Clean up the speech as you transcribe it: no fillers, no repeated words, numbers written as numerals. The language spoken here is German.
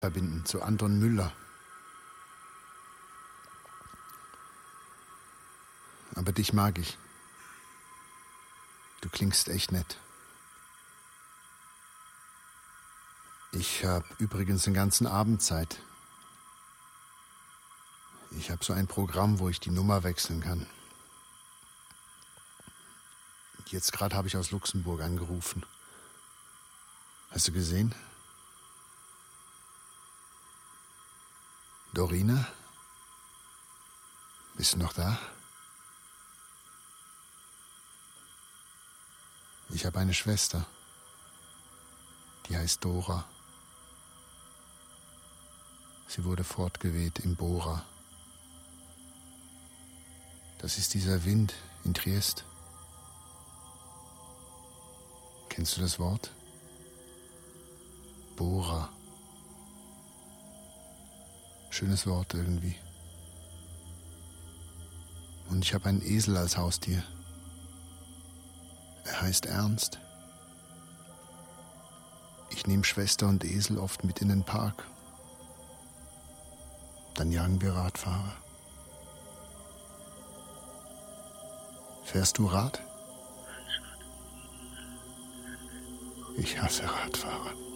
verbinden zu Anton Müller. Aber dich mag ich. Du klingst echt nett. Ich habe übrigens den ganzen Abend Zeit. Ich habe so ein Programm, wo ich die Nummer wechseln kann. Jetzt gerade habe ich aus Luxemburg angerufen. Hast du gesehen? Dorina? Bist du noch da? Ich habe eine Schwester. Die heißt Dora. Sie wurde fortgeweht im Bora. Das ist dieser Wind in Triest. Kennst du das Wort? Bora. Schönes Wort irgendwie. Und ich habe einen Esel als Haustier. Er heißt Ernst. Ich nehme Schwester und Esel oft mit in den Park. Dann jagen wir Radfahrer. Fährst du Rad? Ich hasse Radfahrer.